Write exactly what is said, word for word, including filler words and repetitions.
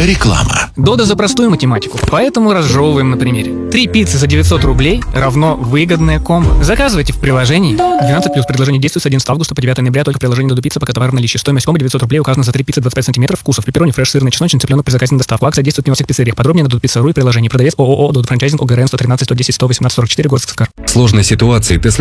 Реклама. Додо за простую математику, поэтому разжевываем на примере. Три пиццы за девятьсот рублей равно выгодное комбо. Заказывайте в приложении. двенадцать плюс предложение действует с одиннадцатого августа по девятое ноября только в приложении Додо Пицца, пока товар в наличии. Стоимость комбо девятьсот рублей указана за три пиццы двадцать пять сантиметров вкусов. Пепперони, фреш, сырный, чесночный, цыпленок при заказе на доставку. Акция действует не во всех пиццериях. Подробнее на Додо Пицца точка ру и приложении. Продавец ООО Додо Франчайзинг ОГРН сто тринадцать сто десять сто восемнадцать сорок четыре город Сыскар. В сложной ситуации ты